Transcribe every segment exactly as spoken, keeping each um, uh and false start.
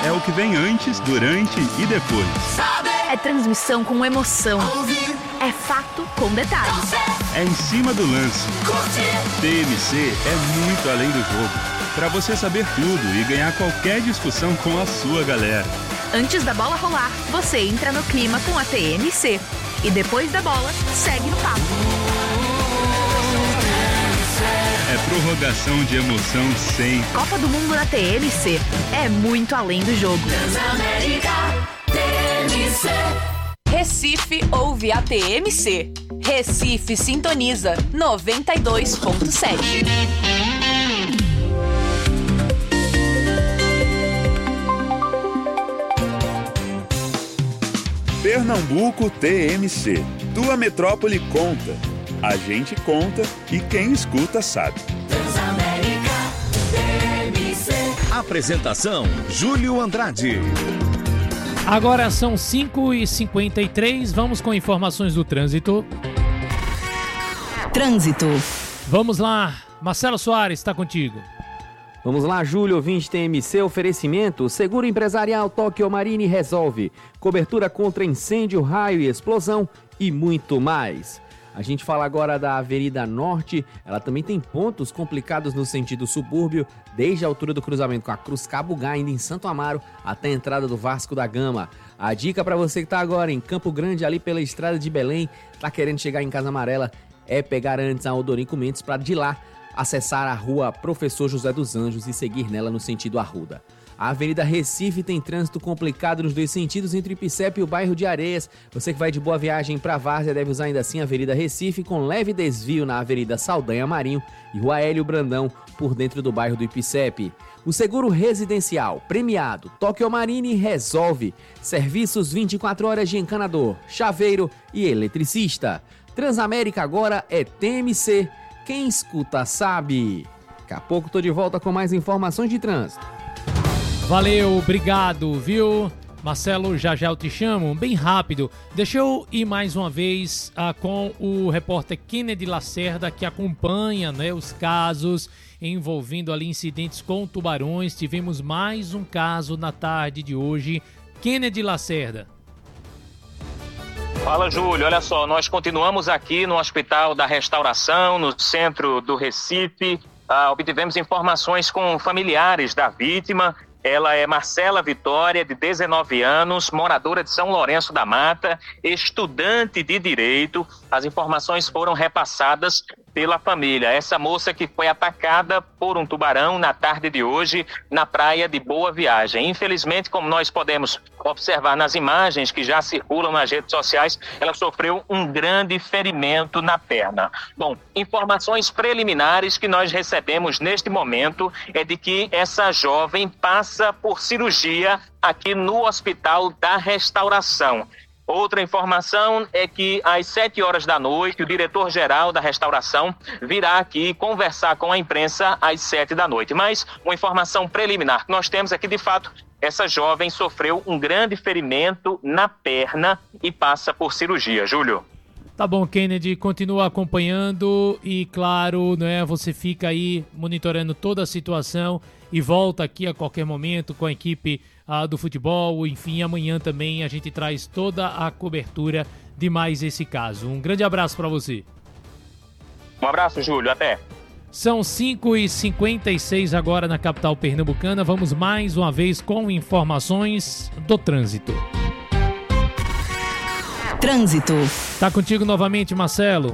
é o que vem antes, durante e depois. É transmissão com emoção. É fato com detalhes. É em cima do lance. T M C é muito além do jogo. Para você saber tudo e ganhar qualquer discussão com a sua galera. Antes da bola rolar, você entra no clima com a T M C. E depois da bola, segue no papo. É prorrogação de emoção sem. Copa do Mundo na T M C. É muito além do jogo. Transamérica T M C. Recife ouve a T M C. Recife sintoniza noventa e dois ponto sete. Pernambuco T M C. Tua metrópole conta. A gente conta e quem escuta sabe. Transamérica T M C. Apresentação: Júlio Andrade. Agora são cinco e cinquenta e três, vamos com informações do trânsito. Trânsito. Vamos lá, Marcelo Soares, está contigo. Vamos lá, Júlio, ouvinte T M C, oferecimento, seguro empresarial Tóquio Marine resolve, cobertura contra incêndio, raio e explosão e muito mais. A gente fala agora da Avenida Norte, ela também tem pontos complicados no sentido subúrbio, desde a altura do cruzamento com a Cruz Cabugá, indo em Santo Amaro, até a entrada do Vasco da Gama. A dica para você que está agora em Campo Grande, ali pela estrada de Belém, está querendo chegar em Casa Amarela, é pegar antes a Odorico Mendes para de lá acessar a rua Professor José dos Anjos e seguir nela no sentido Arruda. A Avenida Recife tem trânsito complicado nos dois sentidos entre Ipicep e o bairro de Areias. Você que vai de Boa Viagem para Várzea deve usar ainda assim a Avenida Recife com leve desvio na Avenida Saldanha Marinho e Rua Hélio Brandão por dentro do bairro do Ipicep. O seguro residencial premiado Tóquio Marine resolve. Serviços vinte e quatro horas de encanador, chaveiro e eletricista. Transamérica agora é T M C. Quem escuta sabe. Daqui a pouco tô de volta com mais informações de trânsito. Valeu, obrigado, viu? Marcelo, já já eu te chamo, bem rápido. Deixa eu ir mais uma vez ah, com o repórter Kennedy Lacerda, que acompanha, né, os casos envolvendo ali incidentes com tubarões. Tivemos mais um caso na tarde de hoje. Kennedy Lacerda. Fala, Júlio. Olha só, nós continuamos aqui no Hospital da Restauração, no centro do Recife. Ah, obtivemos informações com familiares da vítima. Ela é Marcela Vitória, de dezenove anos, moradora de São Lourenço da Mata, estudante de Direito. As informações foram repassadas pela família. Essa moça que foi atacada por um tubarão na tarde de hoje na praia de Boa Viagem. Infelizmente, como nós podemos observar nas imagens que já circulam nas redes sociais, ela sofreu um grande ferimento na perna. Bom, informações preliminares que nós recebemos neste momento é de que essa jovem passa por cirurgia aqui no Hospital da Restauração. Outra informação é que às sete horas da noite, o diretor-geral da restauração virá aqui conversar com a imprensa às sete da noite. Mas uma informação preliminar que nós temos é que, de fato, essa jovem sofreu um grande ferimento na perna e passa por cirurgia. Júlio. Tá bom, Kennedy, continua acompanhando e, claro, né, você fica aí monitorando toda a situação e volta aqui a qualquer momento com a equipe ah, do futebol. Enfim, amanhã também a gente traz toda a cobertura de mais esse caso. Um grande abraço para você. Um abraço, Júlio. Até. São cinco e cinquenta e seis agora na capital pernambucana. Vamos mais uma vez com informações do trânsito. Trânsito. Tá contigo novamente, Marcelo.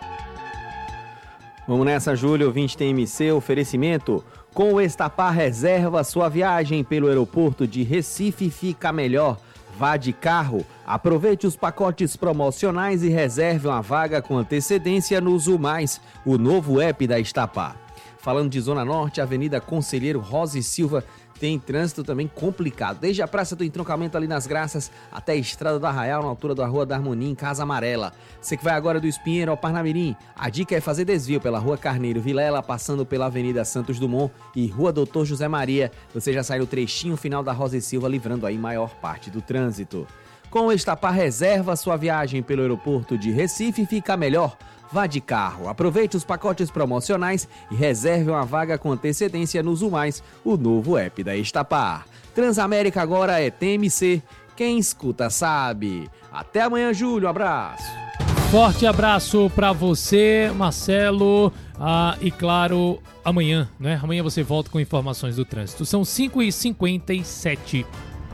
Vamos nessa, Júlio, ouvinte T M C, oferecimento. Com o Estapar Reserva, sua viagem pelo aeroporto de Recife fica melhor. Vá de carro, aproveite os pacotes promocionais e reserve uma vaga com antecedência no Zu Mais, o novo app da Estapar. Falando de Zona Norte, a Avenida Conselheiro Rosa e Silva tem trânsito também complicado. Desde a Praça do Entroncamento ali nas Graças até a Estrada do Arraial, na altura da Rua da Harmonia, em Casa Amarela. Você que vai agora do Espinheiro ao Parnamirim, a dica é fazer desvio pela Rua Carneiro Vilela, passando pela Avenida Santos Dumont e Rua Doutor José Maria. Você já sai no trechinho final da Rosa e Silva, livrando aí maior parte do trânsito. Com o Estapar Reserva, sua viagem pelo aeroporto de Recife fica melhor. Vá de carro, aproveite os pacotes promocionais e reserve uma vaga com antecedência no Zoomais, o novo app da Estapar. Transamérica agora é T M C. Quem escuta sabe. Até amanhã, Júlio. Abraço. Forte abraço para você, Marcelo. Ah, e claro, amanhã, né? Amanhã você volta com informações do trânsito. São cinco e cinquenta e sete.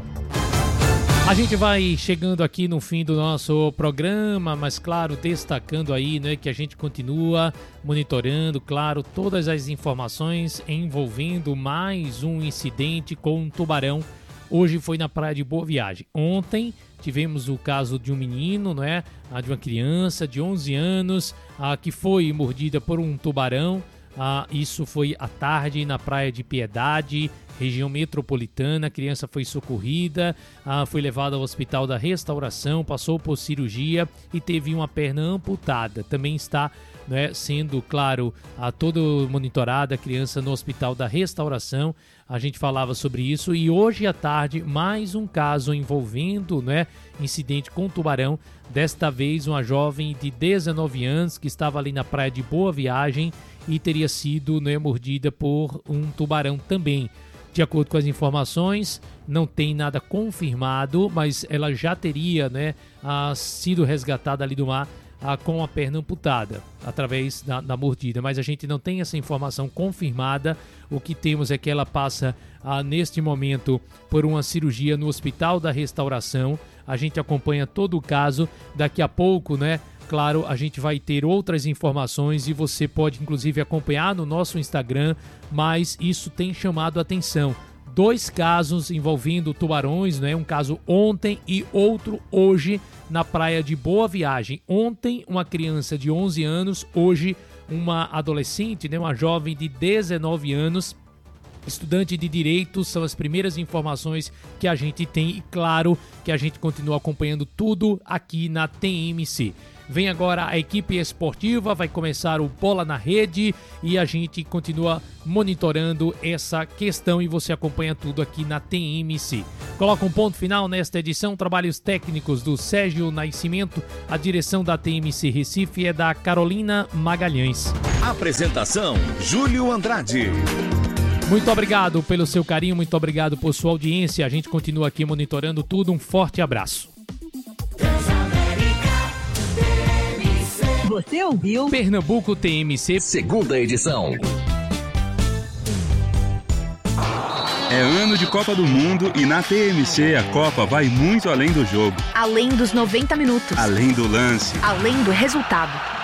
A gente vai chegando aqui no fim do nosso programa, mas claro, destacando aí, né, que a gente continua monitorando, claro, todas as informações envolvendo mais um incidente com um tubarão. Hoje foi na praia de Boa Viagem. Ontem tivemos o caso de um menino, né, de uma criança de onze anos, que foi mordida por um tubarão. Isso foi à tarde na praia de Piedade, região metropolitana. A criança foi socorrida, foi levada ao Hospital da Restauração, passou por cirurgia e teve uma perna amputada. Também está, né, sendo, claro, a todo monitorada a criança no Hospital da Restauração. A gente falava sobre isso e hoje à tarde mais um caso envolvendo, né, incidente com tubarão. Desta vez uma jovem de dezenove anos que estava ali na praia de Boa Viagem e teria sido, né, mordida por um tubarão também. De acordo com as informações, não tem nada confirmado, mas ela já teria, né, a, sido resgatada ali do mar a, com a perna amputada, através da, da mordida. Mas a gente não tem essa informação confirmada. O que temos é que ela passa, a, neste momento, por uma cirurgia no Hospital da Restauração. A gente acompanha todo o caso. Daqui a pouco, né, claro, a gente vai ter outras informações e você pode, inclusive, acompanhar no nosso Instagram, mas isso tem chamado a atenção. Dois casos envolvendo tubarões, né? Um caso ontem e outro hoje na praia de Boa Viagem. Ontem, uma criança de onze anos, hoje uma adolescente, né? Uma jovem de dezenove anos, estudante de Direito. São as primeiras informações que a gente tem e claro que a gente continua acompanhando tudo aqui na T M C. Vem agora a equipe esportiva, vai começar o Bola na Rede e a gente continua monitorando essa questão e você acompanha tudo aqui na T M C. Coloca um ponto final nesta edição, trabalhos técnicos do Sérgio Nascimento, a direção da T M C Recife é da Carolina Magalhães. Apresentação, Júlio Andrade. Muito obrigado pelo seu carinho, muito obrigado por sua audiência, a gente continua aqui monitorando tudo, um forte abraço. Você ouviu Pernambuco T M C, segunda edição. É ano de Copa do Mundo e na T M C a Copa vai muito além do jogo. Além dos noventa minutos. Além do lance. Além do resultado.